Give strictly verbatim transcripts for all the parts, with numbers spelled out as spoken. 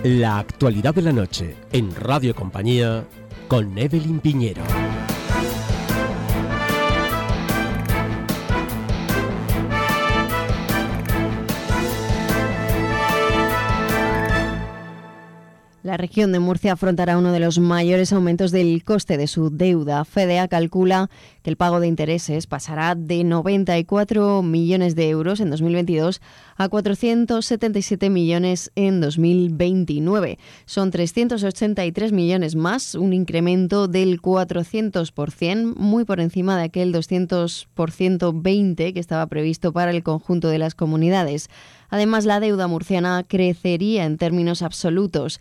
La actualidad de la noche en Radio Compañía con Evelyn Piñero. La región de Murcia afrontará uno de los mayores aumentos del coste de su deuda. Fedea calcula que el pago de intereses pasará de noventa y cuatro millones de euros en dos mil veintidós a cuatrocientos setenta y siete millones en dos mil veintinueve. Son trescientos ochenta y tres millones más, un incremento del cuatrocientos por ciento, muy por encima de aquel doscientos por ciento veinte que estaba previsto para el conjunto de las comunidades. Además, la deuda murciana crecería en términos absolutos,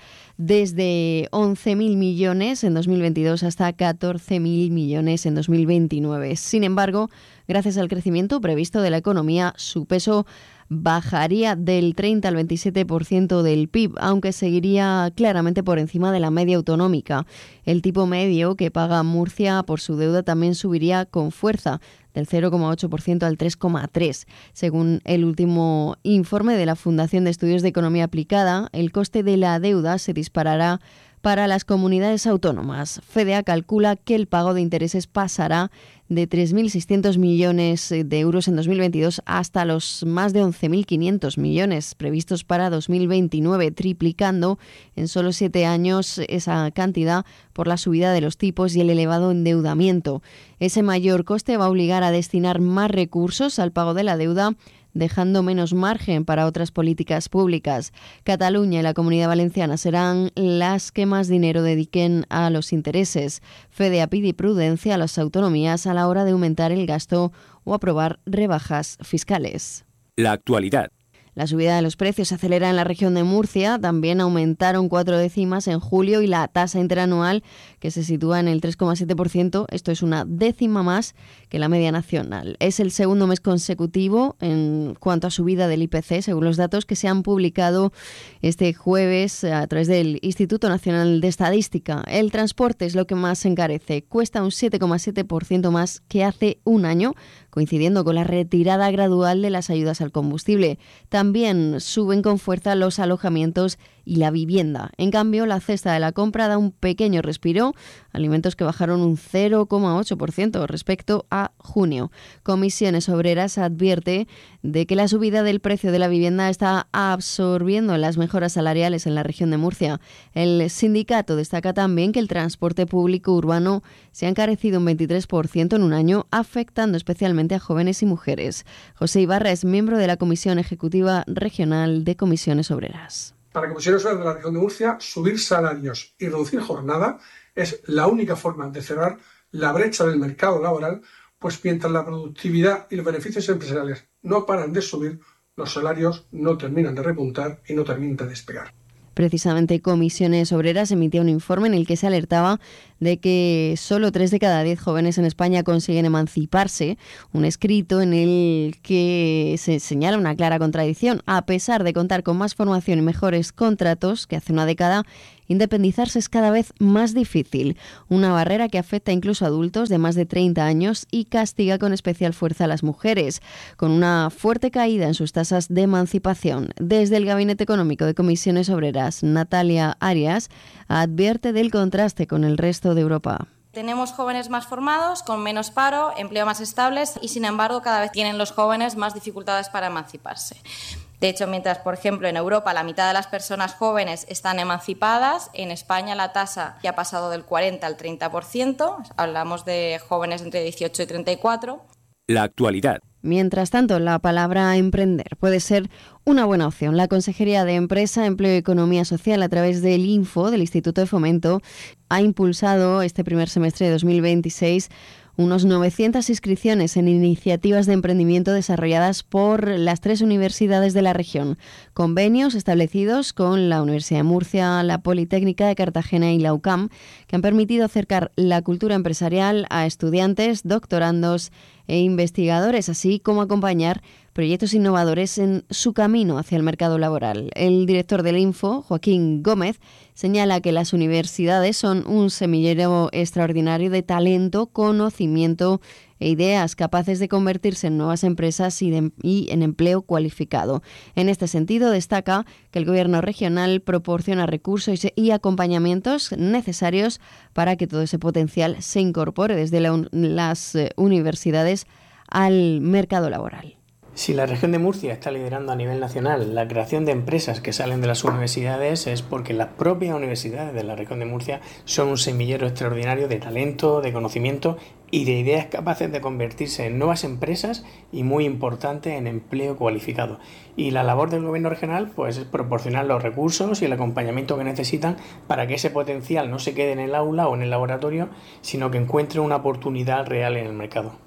desde once mil millones en dos mil veintidós hasta catorce mil millones en dos mil veintinueve. Sin embargo, gracias al crecimiento previsto de la economía, su peso bajaría del treinta al veintisiete por ciento del P I B, aunque seguiría claramente por encima de la media autonómica. El tipo medio que paga Murcia por su deuda también subiría con fuerza, del cero coma ocho por ciento al tres coma tres por ciento. Según el último informe de la Fundación de Estudios de Economía Aplicada, el coste de la deuda se disparará para las comunidades autónomas. Fedea calcula que el pago de intereses pasará de tres mil seiscientos millones de euros en dos mil veintidós hasta los más de once mil quinientos millones previstos para dos mil veintinueve, triplicando en solo siete años esa cantidad por la subida de los tipos y el elevado endeudamiento. Ese mayor coste va a obligar a destinar más recursos al pago de la deuda, dejando menos margen para otras políticas públicas. Cataluña y la Comunidad Valenciana serán las que más dinero dediquen a los intereses. Fedea pide prudencia a las autonomías a la hora de aumentar el gasto o aprobar rebajas fiscales. La actualidad. La subida de los precios se acelera en la región de Murcia. También aumentaron cuatro décimas en julio y la tasa interanual, que se sitúa en el tres coma siete por ciento, esto es una décima más que la media nacional. Es el segundo mes consecutivo en cuanto a subida del I P C, según los datos que se han publicado este jueves a través del Instituto Nacional de Estadística. El transporte es lo que más se encarece. Cuesta un siete coma siete por ciento más que hace un año, coincidiendo con la retirada gradual de las ayudas al combustible. También suben con fuerza los alojamientos y la vivienda. En cambio, la cesta de la compra da un pequeño respiro, alimentos que bajaron un cero coma ocho por ciento respecto a junio. Comisiones Obreras advierte de que la subida del precio de la vivienda está absorbiendo las mejoras salariales en la región de Murcia. El sindicato destaca también que el transporte público urbano se ha encarecido un veintitrés por ciento en un año, afectando especialmente a jóvenes y mujeres. José Ibarra es miembro de la Comisión Ejecutiva Regional de Comisiones Obreras. Para Comisiones Obreras de la región de Murcia, subir salarios y reducir jornada es la única forma de cerrar la brecha del mercado laboral, pues mientras la productividad y los beneficios empresariales no paran de subir, los salarios no terminan de repuntar y no terminan de despegar. Precisamente Comisiones Obreras emitía un informe en el que se alertaba de que solo tres de cada diez jóvenes en España consiguen emanciparse, un escrito en el que se señala una clara contradicción. A pesar de contar con más formación y mejores contratos que hace una década, independizarse es cada vez más difícil, una barrera que afecta incluso a adultos de más de treinta años y castiga con especial fuerza a las mujeres, con una fuerte caída en sus tasas de emancipación. Desde el Gabinete Económico de Comisiones Obreras, Natalia Arias advierte del contraste con el resto de Europa. Tenemos jóvenes más formados, con menos paro, empleo más estables y, sin embargo, cada vez tienen los jóvenes más dificultades para emanciparse. De hecho, mientras, por ejemplo, en Europa la mitad de las personas jóvenes están emancipadas, en España la tasa ya ha pasado del cuarenta al treinta por ciento. Hablamos de jóvenes entre dieciocho y treinta y cuatro. La actualidad. Mientras tanto, la palabra emprender puede ser una buena opción. La Consejería de Empresa, Empleo y Economía Social, a través del Info, del Instituto de Fomento, ha impulsado este primer semestre de dos mil veintiséis unos novecientas inscripciones en iniciativas de emprendimiento desarrolladas por las tres universidades de la región. Convenios establecidos con la Universidad de Murcia, la Politécnica de Cartagena y la U C A M, que han permitido acercar la cultura empresarial a estudiantes, doctorandos e investigadores, así como acompañar proyectos innovadores en su camino hacia el mercado laboral. El director del Info, Joaquín Gómez, señala que las universidades son un semillero extraordinario de talento, conocimiento e ideas capaces de convertirse en nuevas empresas y, de, y en empleo cualificado. En este sentido, destaca que el Gobierno regional proporciona recursos y acompañamientos necesarios para que todo ese potencial se incorpore desde la, las eh, universidades al mercado laboral. Si la región de Murcia está liderando a nivel nacional la creación de empresas que salen de las universidades, es porque las propias universidades de la región de Murcia son un semillero extraordinario de talento, de conocimiento y de ideas capaces de convertirse en nuevas empresas y, muy importante, en empleo cualificado. Y la labor del gobierno regional pues, es proporcionar los recursos y el acompañamiento que necesitan para que ese potencial no se quede en el aula o en el laboratorio, sino que encuentre una oportunidad real en el mercado.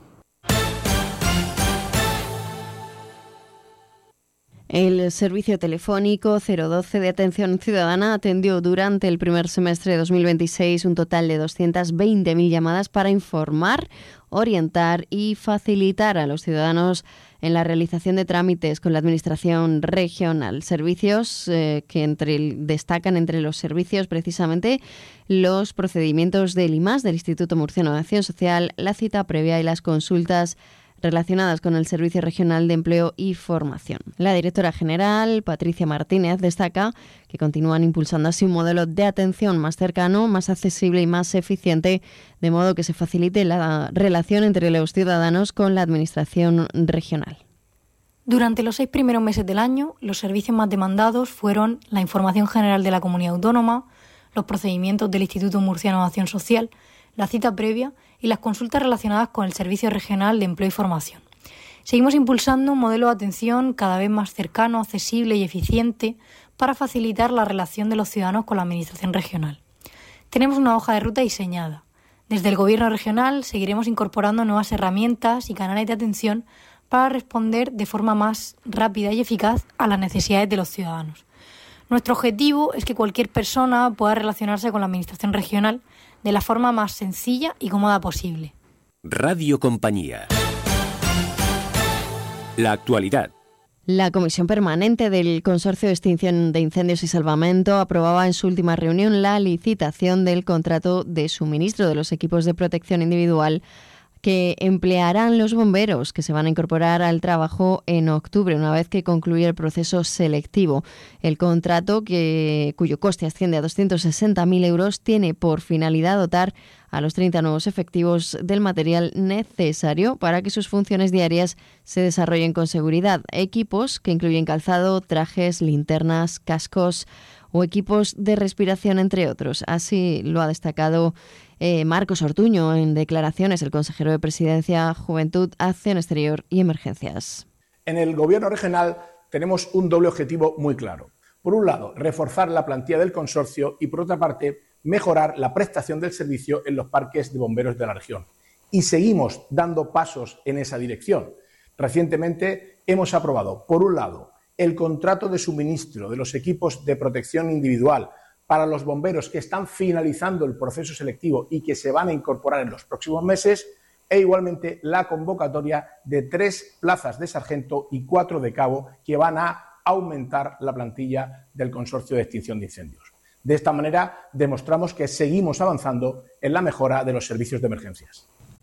El servicio telefónico cero doce de atención ciudadana atendió durante el primer semestre de dos mil veintiséis un total de doscientas veinte mil llamadas para informar, orientar y facilitar a los ciudadanos en la realización de trámites con la Administración regional. Servicios eh, que entre, destacan entre los servicios precisamente los procedimientos del I M A S, del Instituto Murciano de Acción Social, la cita previa y las consultas relacionadas con el Servicio Regional de Empleo y Formación. La directora general, Patricia Martínez, destaca que continúan impulsando así un modelo de atención más cercano, más accesible y más eficiente, de modo que se facilite la relación entre los ciudadanos con la Administración regional. Durante los seis primeros meses del año, los servicios más demandados fueron la información general de la comunidad autónoma, los procedimientos del Instituto Murciano de Acción Social, la cita previa y las consultas relacionadas con el Servicio Regional de Empleo y Formación. Seguimos impulsando un modelo de atención cada vez más cercano, accesible y eficiente para facilitar la relación de los ciudadanos con la Administración regional. Tenemos una hoja de ruta diseñada. Desde el Gobierno regional seguiremos incorporando nuevas herramientas y canales de atención para responder de forma más rápida y eficaz a las necesidades de los ciudadanos. Nuestro objetivo es que cualquier persona pueda relacionarse con la Administración regional de la forma más sencilla y cómoda posible. Radio Compañía. La actualidad. La Comisión Permanente del Consorcio de Extinción de Incendios y Salvamento aprobaba en su última reunión la licitación del contrato de suministro de los equipos de protección individual que emplearán los bomberos, que se van a incorporar al trabajo en octubre, una vez que concluya el proceso selectivo. El contrato, que, cuyo coste asciende a doscientos sesenta mil euros, tiene por finalidad dotar a los treinta nuevos efectivos del material necesario para que sus funciones diarias se desarrollen con seguridad. Equipos que incluyen calzado, trajes, linternas, cascos o equipos de respiración, entre otros. Así lo ha destacado eh, Marcos Ortuño en declaraciones, el consejero de Presidencia, Juventud, Acción Exterior y Emergencias. En el Gobierno regional tenemos un doble objetivo muy claro. Por un lado, reforzar la plantilla del consorcio y, por otra parte, mejorar la prestación del servicio en los parques de bomberos de la región. Y seguimos dando pasos en esa dirección. Recientemente hemos aprobado, por un lado, el contrato de suministro de los equipos de protección individual para los bomberos que están finalizando el proceso selectivo y que se van a incorporar en los próximos meses, e igualmente la convocatoria de tres plazas de sargento y cuatro de cabo que van a aumentar la plantilla del Consorcio de Extinción de Incendios. De esta manera demostramos que seguimos avanzando en la mejora de los servicios de emergencias.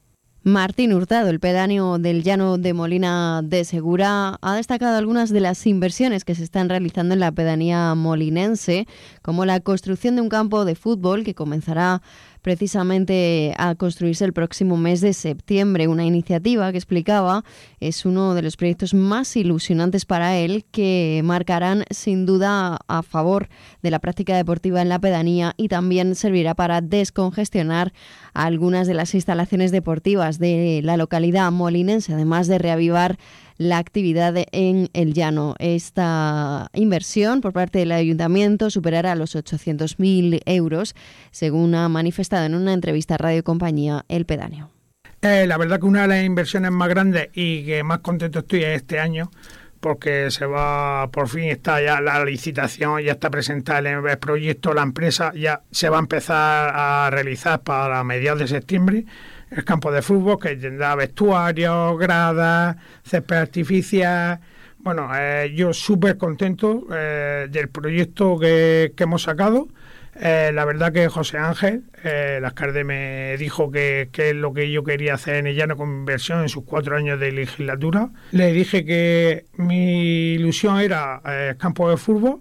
Martín Hurtado, el pedáneo del Llano de Molina de Segura, ha destacado algunas de las inversiones que se están realizando en la pedanía molinense, como la construcción de un campo de fútbol que comenzará precisamente a construirse el próximo mes de septiembre. Una iniciativa que, explicaba, es uno de los proyectos más ilusionantes para él, que marcarán sin duda a favor de la práctica deportiva en la pedanía y también servirá para descongestionar algunas de las instalaciones deportivas de la localidad molinense, además de reavivar la actividad en el llano. Esta inversión por parte del ayuntamiento superará los ochocientos mil euros, según ha manifestado en una entrevista a Radio Compañía el pedáneo. Eh, la verdad que una de las inversiones más grandes y que más contento estoy es este año, porque se va, por fin está ya la licitación, ya está presentada el, el proyecto, la empresa ya se va a empezar a realizar para mediados de septiembre. el campo de fútbol, que tendrá vestuarios, gradas, césped artificial. Bueno, eh, yo súper contento eh, del proyecto que, que hemos sacado. Eh, la verdad que José Ángel eh, Lascarde me dijo que, que es lo que yo quería hacer en el llano con inversión en sus cuatro años de legislatura. Le dije que mi ilusión era el eh, campo de fútbol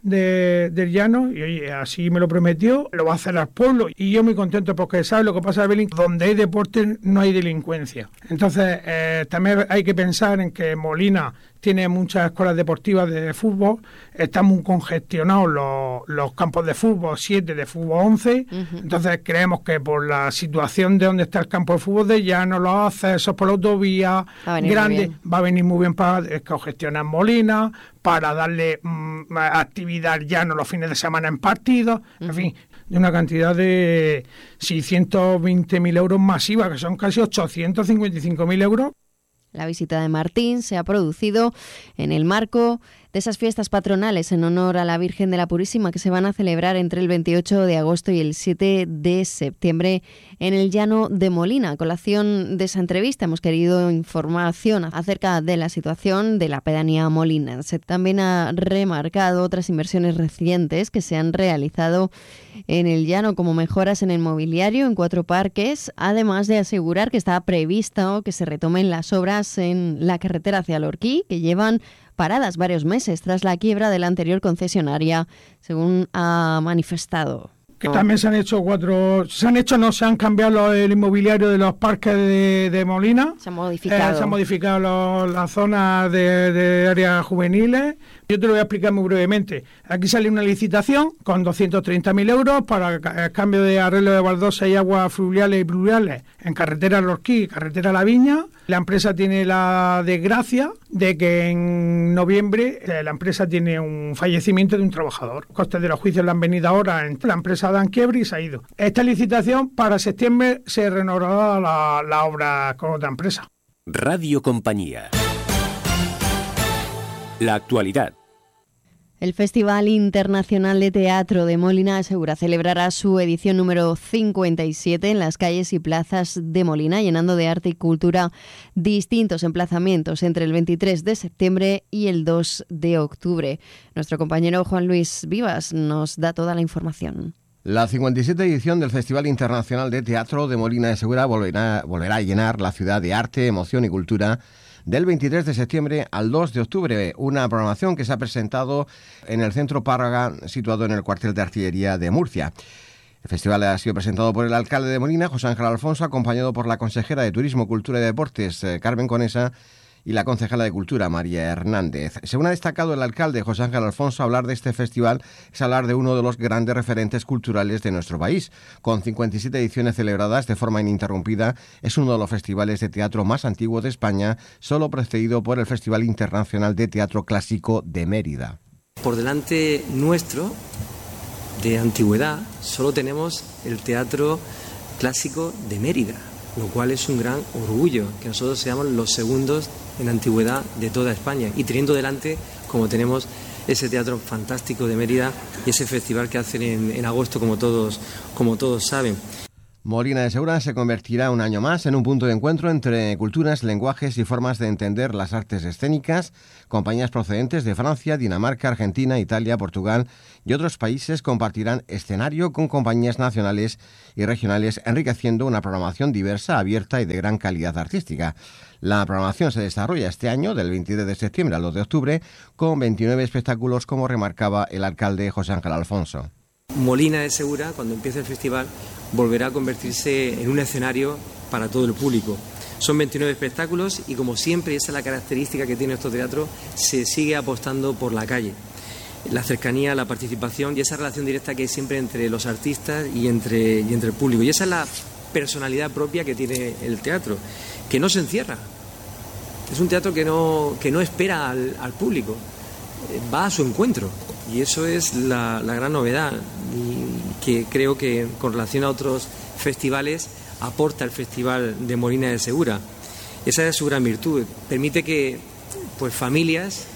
de, del llano, y oye, así me lo prometió, lo va a hacer al pueblo, y yo muy contento porque ¿sabes lo que pasa, Belín? Donde hay deporte no hay delincuencia. Entonces eh, también hay que pensar en que Molina tiene muchas escuelas deportivas de fútbol, están muy congestionados los, los campos de fútbol, siete de fútbol, once, uh-huh. Entonces creemos que por la situación de donde está el campo de fútbol de llano, los accesos por la autovía grande, va a venir muy bien para congestionar Molina, para darle mmm, actividad al llano los fines de semana en partidos, uh-huh. En fin, de una cantidad de seiscientos veinte mil euros masiva, que son casi ochocientos cincuenta y cinco mil euros. La visita de Martín se ha producido en el marco de esas fiestas patronales en honor a la Virgen de la Purísima que se van a celebrar entre el veintiocho de agosto y el siete de septiembre en el llano de Molina. A colación de esa entrevista hemos querido información acerca de la situación de la pedanía molinense. También ha remarcado otras inversiones recientes que se han realizado en el llano, como mejoras en el mobiliario en cuatro parques, además de asegurar que está previsto que se retomen las obras en la carretera hacia Lorquí, que llevan paradas varios meses tras la quiebra de la anterior concesionaria, según ha manifestado. Que también se han hecho cuatro, se han hecho, no se han cambiado el inmobiliario de los parques de, de Molina. Se han modificado. Eh, se han modificado los, las zonas de, de áreas juveniles. Yo te lo voy a explicar muy brevemente. Aquí sale una licitación con doscientos treinta mil euros para el cambio de arreglo de baldosas y aguas fluviales y pluviales en carretera Lorquí y carretera La Viña. La empresa tiene la desgracia de que en noviembre eh, la empresa tiene un fallecimiento de un trabajador. Costes de los juicios le han venido ahora, en la empresa dan quiebre y se ha ido. Esta licitación para septiembre se renovará la, la obra con otra empresa. Radio Compañía. La actualidad. El Festival Internacional de Teatro de Molina de Segura celebrará su edición número cincuenta y siete en las calles y plazas de Molina, llenando de arte y cultura distintos emplazamientos entre el veintitrés de septiembre y el dos de octubre. Nuestro compañero Juan Luis Vivas nos da toda la información. La cincuenta y siete edición del Festival Internacional de Teatro de Molina de Segura volverá, volverá a llenar la ciudad de arte, emoción y cultura del veintitrés de septiembre al dos de octubre, una programación que se ha presentado en el Centro Párraga, situado en el cuartel de artillería de Murcia. El festival ha sido presentado por el alcalde de Molina, José Ángel Alfonso, acompañado por la consejera de Turismo, Cultura y Deportes, eh, Carmen Conesa, y la concejala de Cultura, María Hernández. Según ha destacado el alcalde José Ángel Alfonso, hablar de este festival es hablar de uno de los grandes referentes culturales de nuestro país. Con cincuenta y siete ediciones celebradas de forma ininterrumpida, es uno de los festivales de teatro más antiguos de España, solo precedido por el Festival Internacional de Teatro Clásico de Mérida. Por delante nuestro, de antigüedad, solo tenemos el Teatro Clásico de Mérida, lo cual es un gran orgullo, que nosotros seamos los segundos en antigüedad de toda España, y teniendo delante, como tenemos ese teatro fantástico de Mérida y ese festival que hacen en, en agosto, como todos, como todos saben. Molina de Segura se convertirá un año más en un punto de encuentro entre culturas, lenguajes y formas de entender las artes escénicas. Compañías procedentes de Francia, Dinamarca, Argentina, Italia, Portugal y otros países compartirán escenario con compañías nacionales y regionales, enriqueciendo una programación diversa, abierta y de gran calidad artística. La programación se desarrolla este año, del veintidós de septiembre al dos de octubre, con veintinueve espectáculos, como remarcaba el alcalde José Ángel Alfonso. Molina de Segura, cuando empiece el festival, volverá a convertirse en un escenario para todo el público. Son veintinueve espectáculos y, como siempre, y esa es la característica que tiene nuestro teatro, se sigue apostando por la calle. La cercanía, la participación y esa relación directa que hay siempre entre los artistas y entre, y entre el público. Y esa es la personalidad propia que tiene el teatro, que no se encierra. Es un teatro que no, que no espera al, al público, va a su encuentro. Y eso es la, la gran novedad, y que creo que, con relación a otros festivales, aporta el Festival de Molina de Segura. Esa es su gran virtud. Permite que, pues, familias,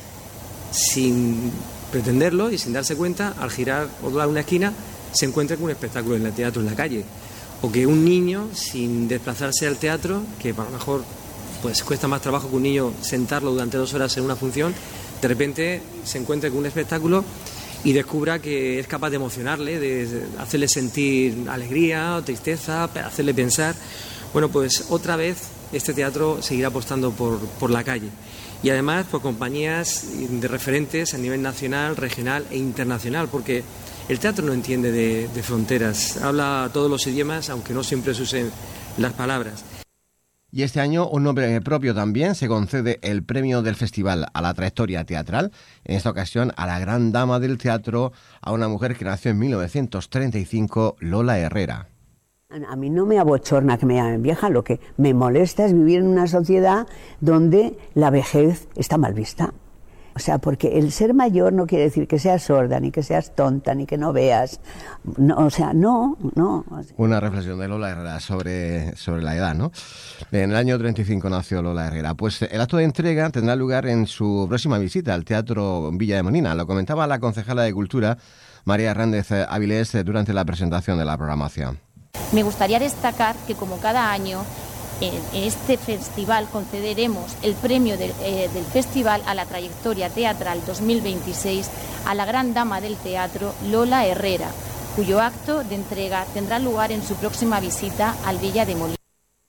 sin pretenderlo y sin darse cuenta, al girar o dar una esquina, se encuentren con un espectáculo en el teatro en la calle. O que un niño, sin desplazarse al teatro, que a lo mejor pues cuesta más trabajo que un niño sentarlo durante dos horas en una función, de repente se encuentre con un espectáculo y descubra que es capaz de emocionarle, de hacerle sentir alegría o tristeza, hacerle pensar. Bueno, pues otra vez este teatro seguirá apostando por, por la calle. Y además por compañías de referentes a nivel nacional, regional e internacional, porque el teatro no entiende de, de fronteras, habla todos los idiomas, aunque no siempre se usen las palabras. Y este año un nombre propio también se concede el premio del festival a la trayectoria teatral, en esta ocasión a la gran dama del teatro, a una mujer que nació en mil novecientos treinta y cinco, Lola Herrera. A mí no me abochorna que me llamen vieja, lo que me molesta es vivir en una sociedad donde la vejez está mal vista. O sea, porque el ser mayor no quiere decir que seas sorda, ni que seas tonta, ni que no veas. No, o sea, no, no. Una reflexión de Lola Herrera sobre, sobre la edad, ¿no? En el año treinta y cinco nació Lola Herrera. Pues el acto de entrega tendrá lugar en su próxima visita al Teatro Villa de Molina. Lo comentaba la concejala de Cultura, María Hernández Avilés, durante la presentación de la programación. Me gustaría destacar que, como cada año, en este festival concederemos el premio de, eh, del festival a la trayectoria teatral dos mil veintiséis a la gran dama del teatro, Lola Herrera, cuyo acto de entrega tendrá lugar en su próxima visita al Villa de Molina.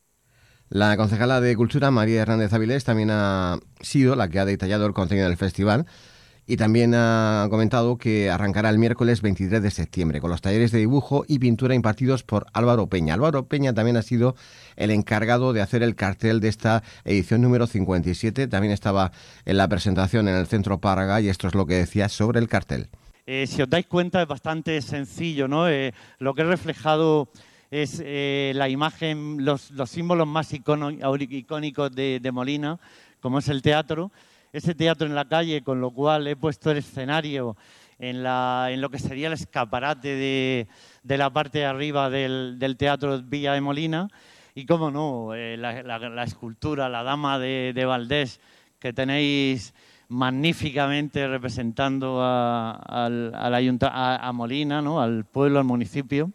La concejala de Cultura, María Hernández Avilés, también ha sido la que ha detallado el contenido del festival. Y también ha comentado que arrancará el miércoles veintitrés de septiembre con los talleres de dibujo y pintura impartidos por Álvaro Peña. Álvaro Peña también ha sido el encargado de hacer el cartel de esta edición número cincuenta y siete. También estaba en la presentación en el Centro Párraga y esto es lo que decía sobre el cartel. Eh, si os dais cuenta es bastante sencillo, ¿no? Eh, lo que he reflejado es eh, la imagen, los, los símbolos más icono, icónicos de, de Molina, como es el teatro. Ese teatro en la calle, con lo cual he puesto el escenario en, la, en lo que sería el escaparate de, de la parte de arriba del, del Teatro Villa de Molina. Y, cómo no, eh, la, la, la escultura, la Dama de, de Valdés, que tenéis magníficamente representando a, al, al ayunta, a, a Molina, ¿no? Al pueblo, al municipio.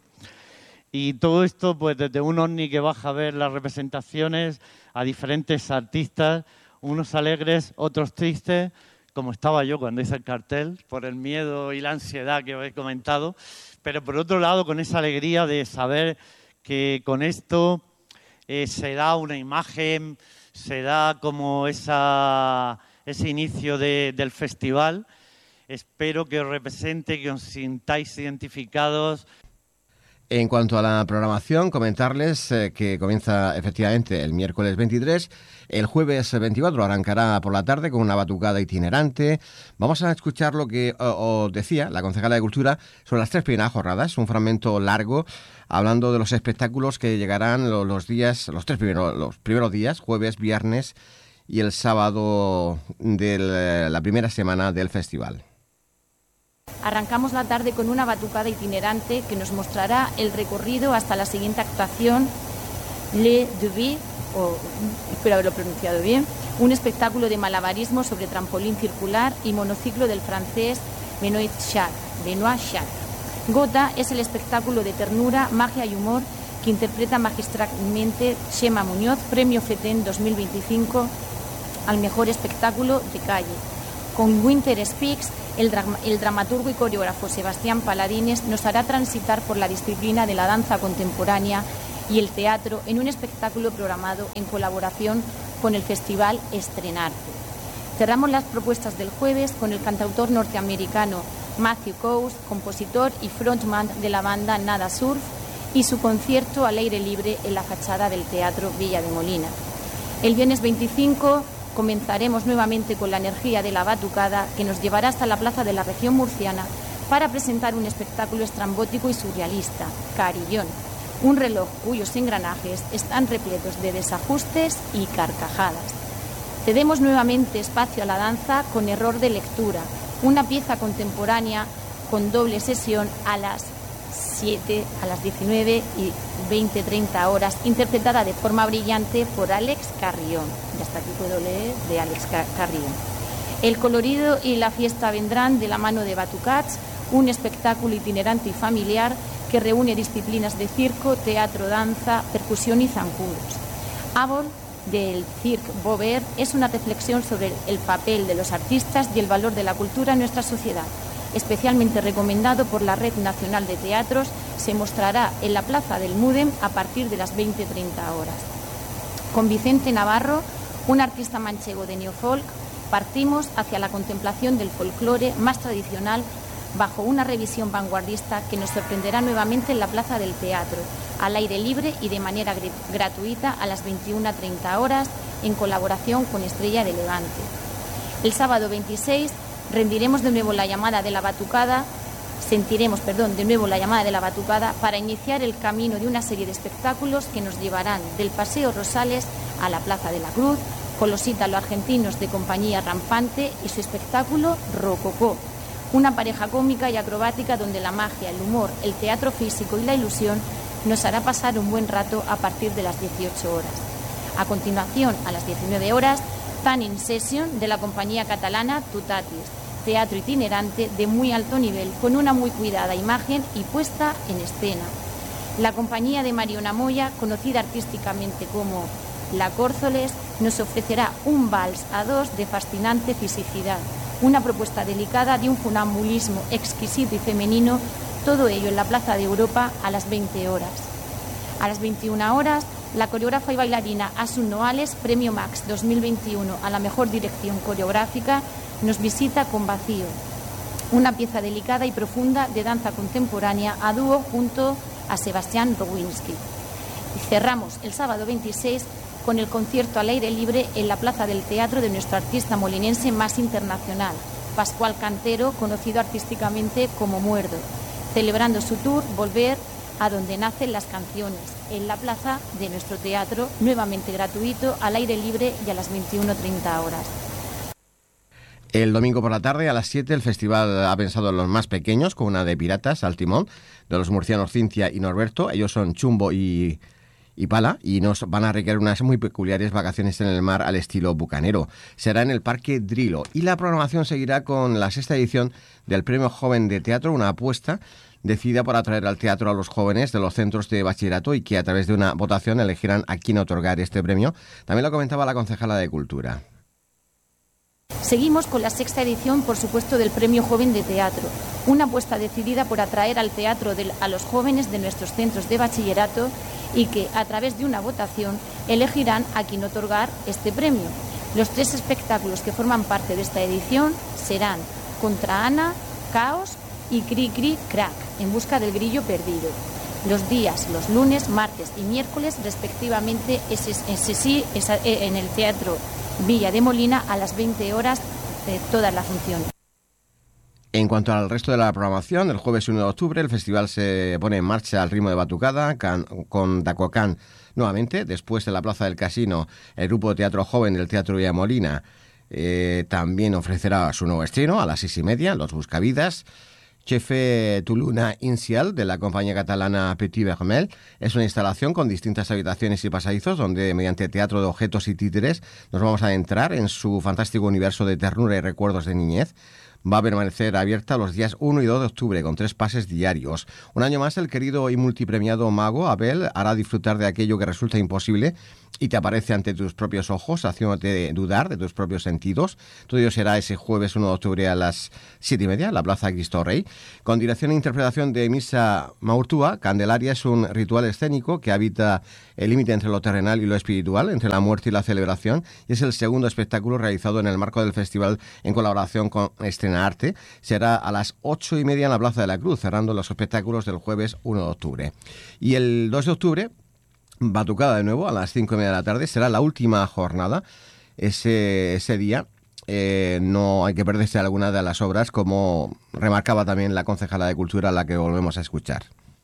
Y todo esto, pues desde un ovni que baja a ver las representaciones, a diferentes artistas, unos alegres, otros tristes, como estaba yo cuando hice el cartel, por el miedo y la ansiedad que os he comentado, pero por otro lado con esa alegría de saber que con esto eh, se da una imagen, se da como esa, ese inicio de, del festival. Espero que os represente, que os sintáis identificados. En cuanto a la programación, comentarles eh, que comienza efectivamente el miércoles veintitrés, el jueves veinticuatro arrancará por la tarde con una batucada itinerante. Vamos a escuchar lo que os decía la concejala de Cultura sobre las tres primeras jornadas, un fragmento largo hablando de los espectáculos que llegarán los, los días, los tres primeros, los primeros días, jueves, viernes y el sábado de la primera semana del festival. Arrancamos la tarde con una batucada itinerante que nos mostrará el recorrido hasta la siguiente actuación, Le Duby, o espero haberlo pronunciado bien, un espectáculo de malabarismo sobre trampolín circular y monociclo del francés Benoît Jacques. Benoît Jacques. Gota es el espectáculo de ternura, magia y humor que interpreta magistralmente Chema Muñoz, Premio FETEN dos mil veinticinco al mejor espectáculo de calle. Con Winter Speaks, el, dra el dramaturgo y coreógrafo Sebastián Paladines nos hará transitar por la disciplina de la danza contemporánea y el teatro en un espectáculo programado en colaboración con el Festival Estrenarte. Cerramos las propuestas del jueves con el cantautor norteamericano Matthew Coase, compositor y frontman de la banda Nada Surf, y su concierto al aire libre en la fachada del Teatro Villa de Molina. El viernes veinticinco comenzaremos nuevamente con la energía de la batucada que nos llevará hasta la plaza de la región murciana para presentar un espectáculo estrambótico y surrealista, Carillón, un reloj cuyos engranajes están repletos de desajustes y carcajadas. Cedemos nuevamente espacio a la danza con Error de lectura, una pieza contemporánea con doble sesión a las siete, a las diecinueve y veinte treinta horas, interpretada de forma brillante por Alex Carrión. Y hasta aquí puedo leer de Alex Carrión. El colorido y la fiesta vendrán de la mano de Batucats, un espectáculo itinerante y familiar que que reúne disciplinas de circo, teatro, danza, percusión y zancudos. Ávol, del Cirque Beauvert, es una reflexión sobre el papel de los artistas y el valor de la cultura en nuestra sociedad. Especialmente recomendado por la Red Nacional de Teatros, se mostrará en la Plaza del Mudem a partir de las veinte treinta horas. Con Vicente Navarro, un artista manchego de neofolk, partimos hacia la contemplación del folclore más tradicional bajo una revisión vanguardista que nos sorprenderá nuevamente en la Plaza del Teatro, al aire libre y de manera gr- gratuita a las veintiuna treinta horas, en colaboración con Estrella de Levante. El sábado veintiséis rendiremos de nuevo la llamada de la batucada, sentiremos, perdón, de nuevo la llamada de la batucada para iniciar el camino de una serie de espectáculos que nos llevarán del Paseo Rosales a la Plaza de la Cruz, con los ítalo-argentinos de Compañía Rampante y su espectáculo Rococó, una pareja cómica y acrobática donde la magia, el humor, el teatro físico y la ilusión nos hará pasar un buen rato a partir de las dieciocho horas. A continuación, a las diecinueve horas, Tan in Session de la compañía catalana Tutatis, teatro itinerante de muy alto nivel con una muy cuidada imagen y puesta en escena. La compañía de Mariona Moya, conocida artísticamente como La Córzoles, nos ofrecerá un vals a dos de fascinante fisicidad, una propuesta delicada de un funambulismo exquisito y femenino, todo ello en la Plaza de Europa a las veinte horas. A las veintiuna horas, la coreógrafa y bailarina Asun Noales, Premio Max dos mil veintiuno a la mejor dirección coreográfica, nos visita con Vacío, una pieza delicada y profunda de danza contemporánea a dúo junto a Sebastián Rowinski. Y cerramos el sábado veintiséis con el concierto al aire libre en la Plaza del Teatro de nuestro artista molinense más internacional, Pascual Cantero, conocido artísticamente como Muerdo, celebrando su tour Volver a donde nacen las canciones, en la plaza de nuestro teatro, nuevamente gratuito, al aire libre y a las veintiuna treinta horas. El domingo por la tarde a las siete el festival ha pensado en los más pequeños con una de piratas al timón de los murcianos Cintia y Norberto. Ellos son Chumbo y, y Pala y nos van a requerir unas muy peculiares vacaciones en el mar al estilo bucanero. Será en el Parque Drilo y la programación seguirá con la sexta edición del Premio Joven de Teatro, una apuesta decidida por atraer al teatro a los jóvenes de los centros de bachillerato y que a través de una votación elegirán a quién otorgar este premio. También lo comentaba la concejala de Cultura. Seguimos con la sexta edición, por supuesto, del Premio Joven de Teatro, una apuesta decidida por atraer al teatro de, a los jóvenes de nuestros centros de bachillerato y que, a través de una votación, elegirán a quién otorgar este premio. Los tres espectáculos que forman parte de esta edición serán Contra Ana, Caos y Cri Cri Crack, en busca del grillo perdido. Los días, los lunes, martes y miércoles, respectivamente, ese, ese sí, esa, en el Teatro Villa de Molina a las veinte horas de todas las funciones. En cuanto al resto de la programación, el jueves uno de octubre el festival se pone en marcha al ritmo de batucada can, con Dacocan nuevamente. Después, en la Plaza del Casino, el grupo de teatro joven del Teatro Villa Molina eh, también ofrecerá su nuevo estreno a las seis y media, Los Buscavidas. Chefe Tuluna Inicial, de la compañía catalana Petit Vermel, es una instalación con distintas habitaciones y pasadizos donde, mediante teatro de objetos y títeres, nos vamos a adentrar en su fantástico universo de ternura y recuerdos de niñez. Va a permanecer abierta los días uno y dos de octubre con tres pases diarios. Un año más, el querido y multipremiado mago Abel hará disfrutar de aquello que resulta imposible y te aparece ante tus propios ojos, haciéndote dudar de tus propios sentidos. Todo ello será ese jueves uno de octubre a las siete y media, en la Plaza Cristo Rey. Con dirección e interpretación de Misa Maurtúa, Candelaria es un ritual escénico que habita el límite entre lo terrenal y lo espiritual, entre la muerte y la celebración, y es el segundo espectáculo realizado en el marco del festival en colaboración con Estrena Arte. Será a las ocho y media en la Plaza de la Cruz, cerrando los espectáculos del jueves uno de octubre. Y el dos de octubre, batucada de nuevo a las cinco y media de la tarde, será la última jornada. Ese, ese día eh, no hay que perderse alguna de las obras, como remarcaba también la concejala de Cultura, a la que volvemos a escuchar.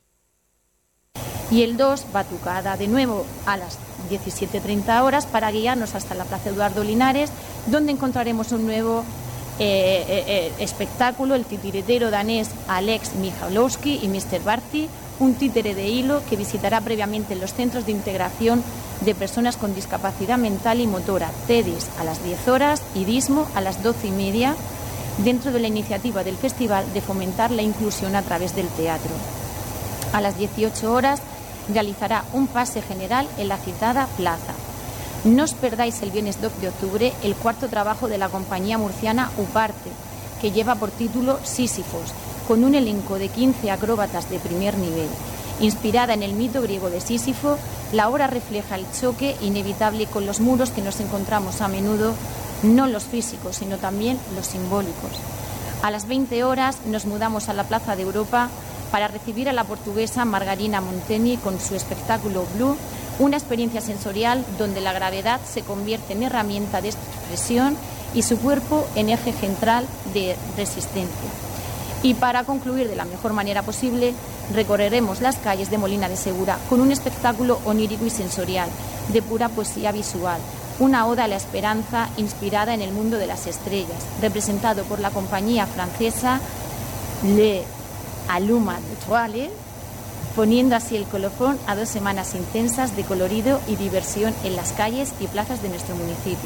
Y el dos, batucada de nuevo a las diecisiete treinta horas para guiarnos hasta la Plaza Eduardo Linares, donde encontraremos un nuevo eh, eh, espectáculo, el titiritero danés Alex Michalowski y mister Barty, un títere de hilo que visitará previamente los centros de integración de personas con discapacidad mental y motora, TEDIS, a las diez horas y DISMO a las doce y media, dentro de la iniciativa del festival de fomentar la inclusión a través del teatro. A las dieciocho horas realizará un pase general en la citada plaza. No os perdáis el viernes dos de octubre el cuarto trabajo de la compañía murciana Uparte, que lleva por título Sísifos, con un elenco de quince acróbatas de primer nivel. Inspirada en el mito griego de Sísifo, la obra refleja el choque inevitable con los muros que nos encontramos a menudo, no los físicos, sino también los simbólicos. A las veinte horas nos mudamos a la Plaza de Europa para recibir a la portuguesa Margarina Monteni con su espectáculo Blue, una experiencia sensorial donde la gravedad se convierte en herramienta de expresión y su cuerpo en eje central de resistencia. Y para concluir de la mejor manera posible, recorreremos las calles de Molina de Segura con un espectáculo onírico y sensorial, de pura poesía visual, una oda a la esperanza inspirada en el mundo de las estrellas, representado por la compañía francesa Le Alluma d'Étoiles, poniendo así el colofón a dos semanas intensas de colorido y diversión en las calles y plazas de nuestro municipio.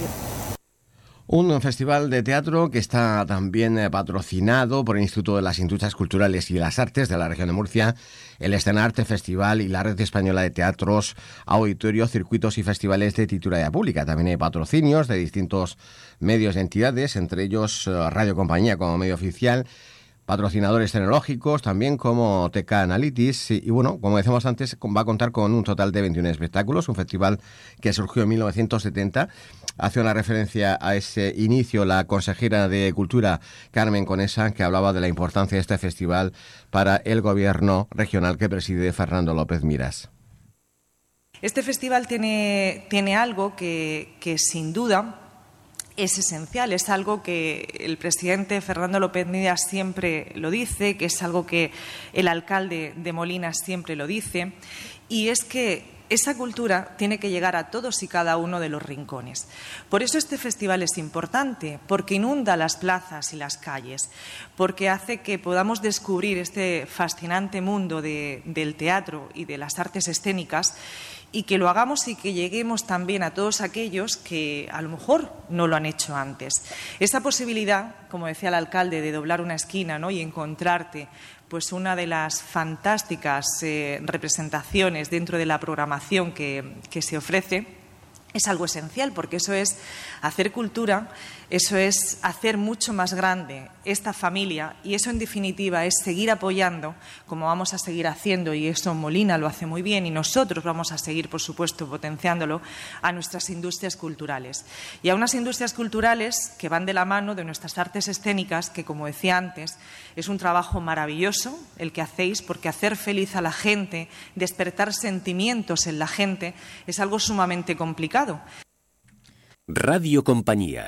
Un festival de teatro que está también eh, patrocinado por el Instituto de las Industrias Culturales y las Artes de la región de Murcia, el Escenarte Festival y la Red Española de Teatros, Auditorios, Circuitos y Festivales de Titularidad Pública. También hay patrocinios de distintos medios y entidades, entre ellos eh, Radio Compañía como medio oficial, patrocinadores tecnológicos, también como T K Analytics y, y bueno, como decíamos antes, va a contar con un total de veintiún espectáculos, un festival que surgió en mil novecientos setenta. Hace una referencia a ese inicio la consejera de Cultura, Carmen Conesa, que hablaba de la importancia de este festival para el gobierno regional que preside Fernando López Miras. Este festival tiene, tiene algo que, que sin duda es esencial, es algo que el presidente Fernando López Miras siempre lo dice, que es algo que el alcalde de Molina siempre lo dice, y es que esa cultura tiene que llegar a todos y cada uno de los rincones. Por eso este festival es importante, porque inunda las plazas y las calles, porque hace que podamos descubrir este fascinante mundo de, del teatro y de las artes escénicas, y que lo hagamos y que lleguemos también a todos aquellos que a lo mejor no lo han hecho antes. Esa posibilidad, como decía el alcalde, de doblar una esquina, ¿no?, y encontrarte pues una de las fantásticas eh, representaciones dentro de la programación que, que se ofrece, es algo esencial, porque eso es hacer cultura, eso es hacer mucho más grande esta familia, y eso en definitiva es seguir apoyando, como vamos a seguir haciendo, y eso Molina lo hace muy bien y nosotros vamos a seguir, por supuesto, potenciándolo, a nuestras industrias culturales. Y a unas industrias culturales que van de la mano de nuestras artes escénicas, que, como decía antes, es un trabajo maravilloso el que hacéis, porque hacer feliz a la gente, despertar sentimientos en la gente, es algo sumamente complicado. Radio Compañía.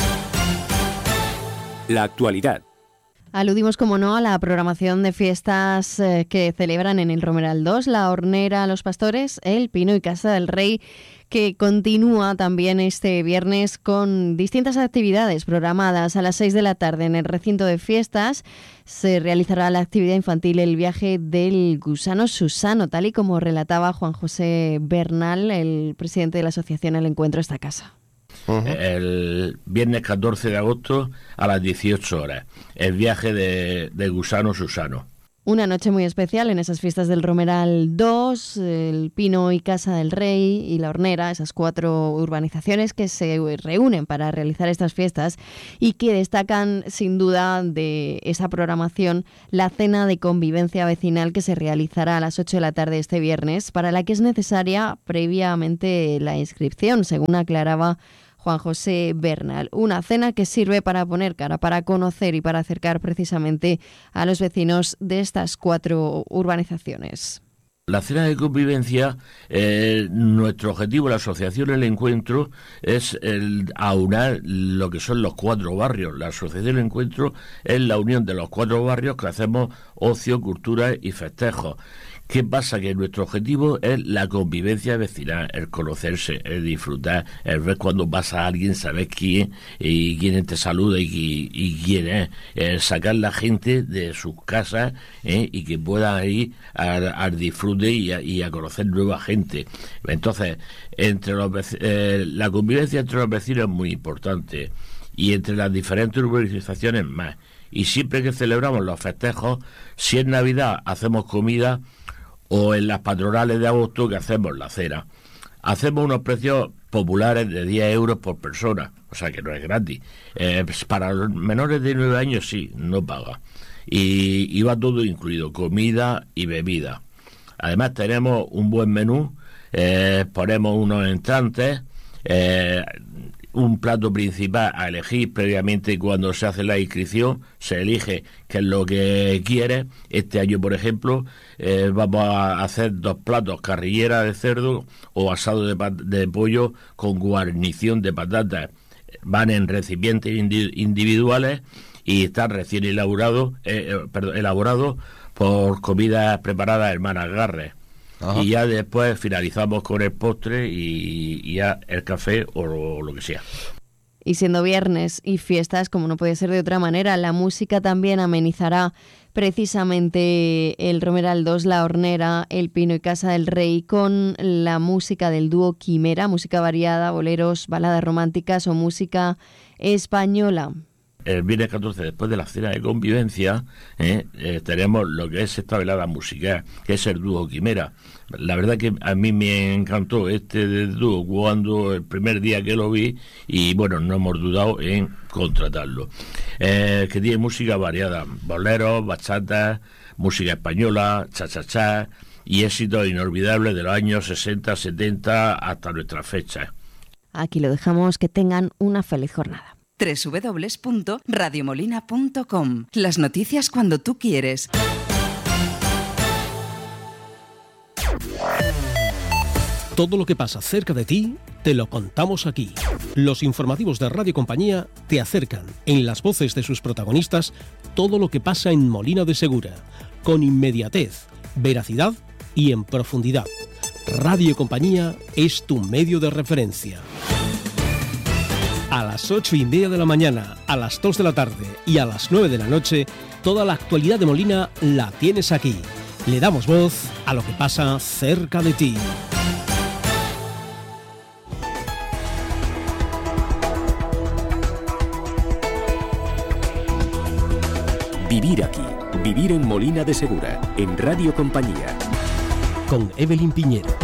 La actualidad. Aludimos, como no, a la programación de fiestas eh, que celebran en el Romeral dos, la Hornera, los Pastores, el Pino y Casa del Rey, que continúa también este viernes con distintas actividades programadas. A las seis de la tarde en el recinto de fiestas se realizará la actividad infantil El viaje del gusano Susano, tal y como relataba Juan José Bernal, el presidente de la asociación El Encuentro Esta Casa. Uh-huh. El viernes catorce de agosto a las dieciocho horas, el viaje de, de gusano Susano. Una noche muy especial en esas fiestas del Romeral dos, el Pino y Casa del Rey y la Hornera, esas cuatro urbanizaciones que se reúnen para realizar estas fiestas y que destacan sin duda de esa programación la cena de convivencia vecinal que se realizará a las ocho de la tarde este viernes, para la que es necesaria previamente la inscripción, según aclaraba Juan José Bernal. Una cena que sirve para poner cara, para conocer y para acercar precisamente a los vecinos de estas cuatro urbanizaciones. La cena de convivencia, eh, nuestro objetivo, la asociación El Encuentro, es el aunar lo que son los cuatro barrios. La asociación El Encuentro es la unión de los cuatro barrios que hacemos ocio, cultura y festejos. ¿Qué pasa? Que nuestro objetivo es la convivencia vecinal, el conocerse, el disfrutar, el ver cuando pasa alguien, saber quién y quién te saluda y, y, y quién es, el sacar la gente de sus casas ¿eh? y que pueda ir al, al disfrute y a, y a conocer nueva gente. Entonces, entre los eh, la convivencia entre los vecinos es muy importante, y entre las diferentes urbanizaciones más. Y siempre que celebramos los festejos, si es Navidad hacemos comida, o en las patronales de agosto que hacemos la cena. Hacemos unos precios populares de diez euros por persona, o sea que no es gratis. Eh, pues para los menores de nueve años sí, no paga. Y, y va todo incluido, comida y bebida. Además tenemos un buen menú, eh, ponemos unos entrantes, eh, un plato principal a elegir previamente cuando se hace la inscripción, se elige qué es lo que quiere. Este año, por ejemplo, eh, vamos a hacer dos platos, carrillera de cerdo o asado de, de pollo con guarnición de patatas. Van en recipientes indi individuales y están recién elaborados, eh, eh, perdón, elaborados por comidas preparadas hermanas Garres. Ajá. Y ya después finalizamos con el postre y, y ya el café o lo, lo que sea. Y siendo viernes y fiestas, como no puede ser de otra manera, la música también amenizará precisamente el Romeral dos, La Hornera, El Pino y Casa del Rey, con la música del dúo Quimera, música variada, boleros, baladas románticas o música española. El viernes catorce, después de la cena de convivencia, eh, eh, tenemos lo que es esta velada musical, que es el dúo Quimera. La verdad que a mí me encantó este dúo cuando el primer día que lo vi, y bueno, no hemos dudado en contratarlo. Eh, que tiene música variada, boleros, bachatas, música española, cha-cha-cha, y éxitos inolvidables de los años sesenta, setenta hasta nuestras fechas. Aquí lo dejamos, que tengan una feliz jornada. doble u doble u doble u punto radio molina punto com. Las noticias cuando tú quieres. Todo lo que pasa cerca de ti, te lo contamos aquí. Los informativos de Radio Compañía te acercan, en las voces de sus protagonistas, todo lo que pasa en Molina de Segura, con inmediatez, veracidad y en profundidad. Radio Compañía es tu medio de referencia. A las ocho y media de la mañana, a las dos de la tarde y a las nueve de la noche, toda la actualidad de Molina la tienes aquí. Le damos voz a lo que pasa cerca de ti. Vivir aquí, vivir en Molina de Segura, en Radio Compañía. Con Evelyn Piñero.